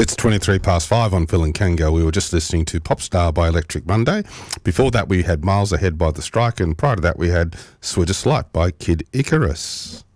It's 23 past 5 on Phil and Kango. We were just listening to Popstar by Electric Monday. Before that, we had Miles Ahead by The Strike, and prior to that, we had Sweetest Light by Kid Icarus.